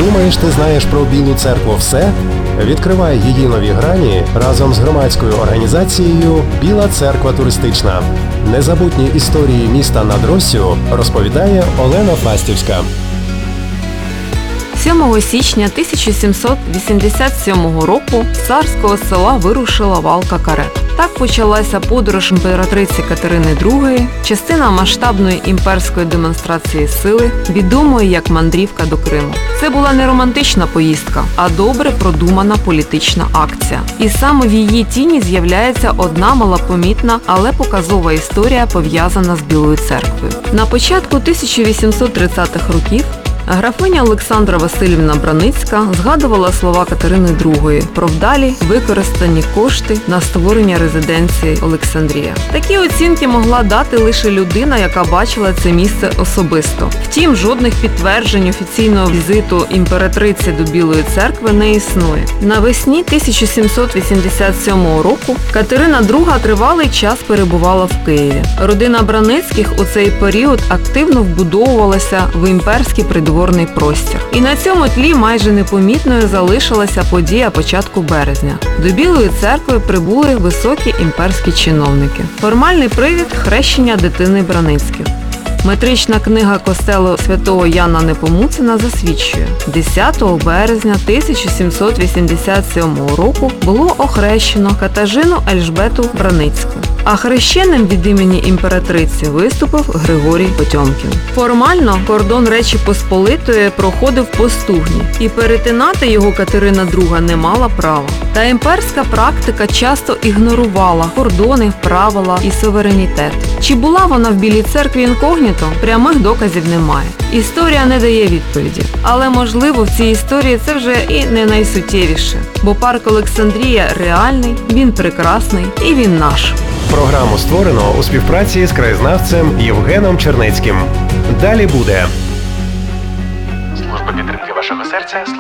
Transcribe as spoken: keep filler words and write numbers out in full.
Думаєш, ти знаєш про Білу церкву все? Відкривай її нові грані разом з громадською організацією «Біла церква туристична». Незабутні історії міста над Россю розповідає Олена Фастівська. сьомого січня тисяча сімсот вісімдесят сьомого року з царського села вирушила валка карет. Так почалася подорож імператриці Катерини другої, частина масштабної імперської демонстрації сили, відомої як мандрівка до Криму. Це була не романтична поїздка, а добре продумана політична акція. І саме в її тіні з'являється одна малопомітна, але показова історія, пов'язана з Білою церквою. На початку тисяча вісімсот тридцятих років графиня Олександра Василівна Браницька згадувала слова Катерини другої про вдалі використані кошти на створення резиденції Олександрія. Такі оцінки могла дати лише людина, яка бачила це місце особисто. Втім, жодних підтверджень офіційного візиту імператриці до Білої церкви не існує. Навесні тисяча сімсот вісімдесят сьомого року Катерина друга тривалий час перебувала в Києві. Родина Браницьких у цей період активно вбудовувалася в імперський придворний простір. І на цьому тлі майже непомітною залишилася подія початку березня. До Білої церкви прибули високі імперські чиновники. Формальний привід – хрещення дитини Браницьких. Метрична книга костелу святого Яна Непомуцена засвідчує, десятого березня тисяча сімсот вісімдесят сьомого року було охрещено Катажину Ельжбету Браницьку, а хрещеним від імені імператриці виступив Григорій Потьомкін. Формально кордон Речі Посполитої проходив по Стугні, і перетинати його Катерина друга не мала права. Та імперська практика часто ігнорувала кордони, правила і суверенітет. Чи була вона в Білій церкві інкогніто? Прямих доказів немає. Історія не дає відповіді. Але, можливо, в цій історії це вже і не найсуттєвіше. Бо парк Олександрія реальний, він прекрасний і він наш. Програму створено у співпраці з краєзнавцем Євгеном Чернецьким. Далі буде. Служба підтримки вашого серця.